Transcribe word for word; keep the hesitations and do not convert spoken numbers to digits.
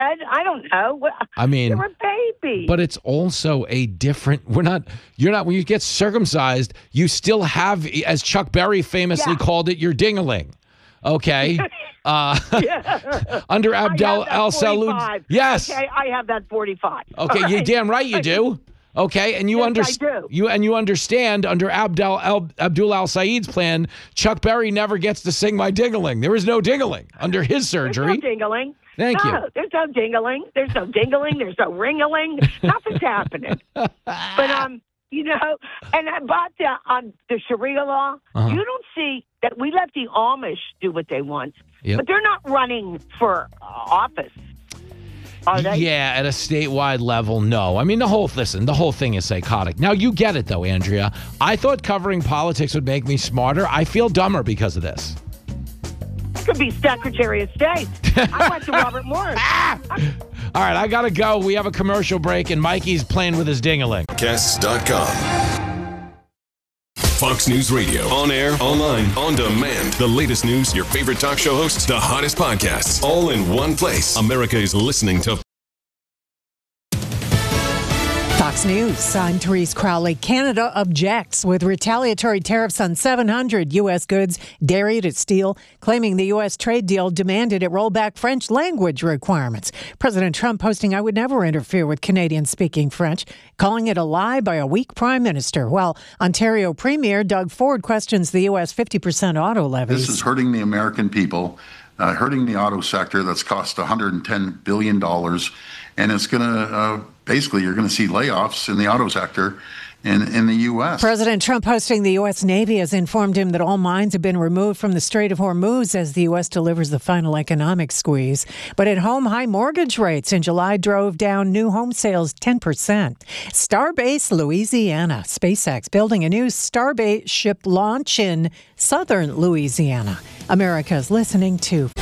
I don't know. I mean, you're a baby. But it's also a different. We're not. You're not. When you get circumcised, you still have, as Chuck Berry famously yeah. called it, your ding-a-ling. Okay. Uh, yeah. Under Abdel Al Salud. Yes. Okay, I have that forty-five. Okay, right. You damn right you do. Okay, and you yes, understand. You and you understand under Abdel Al Abdul Al Saeed's plan, Chuck Berry never gets to sing my ding-a-ling. There is no ding-a-ling under his surgery. There's no ding-a-ling. Thank no, you. There's no ding-a-ling. There's no ding-a-ling. There's no ring-a-ling. Nothing's happening. But um, you know, and about the um the Sharia law, uh-huh. you don't see that we let the Amish do what they want, yep. but they're not running for uh, office. Are they? Yeah, at a statewide level, no. I mean, the whole, listen, the whole thing is psychotic. Now, you get it, though, Andrea. I thought covering politics would make me smarter. I feel dumber because of this. I could be Secretary of State. I went to Robert Morris. Ah! All right, I got to go. We have a commercial break, and Mikey's playing with his ding-a-ling. Guests dot com. Fox News Radio. On air, online, on demand. The latest news, your favorite talk show hosts, the hottest podcasts, all in one place. America is listening to Fox News. I'm Therese Crowley. Canada objects with retaliatory tariffs on seven hundred U S goods, dairy to steel, claiming the U S trade deal demanded it roll back French language requirements. President Trump posting, "I would never interfere with Canadians speaking French," calling it a lie by a weak prime minister. While Ontario Premier Doug Ford questions the U S fifty percent auto levies. This is hurting the American people, uh, hurting the auto sector that's cost one hundred ten billion dollars. And it's going to, uh, basically, you're going to see layoffs in the auto sector in, in the U S. President Trump posting the U S Navy has informed him that all mines have been removed from the Strait of Hormuz as the U S delivers the final economic squeeze. But at home, high mortgage rates in July drove down new home sales ten percent. Starbase, Louisiana. SpaceX building a new Starbase ship launch in southern Louisiana. America's listening to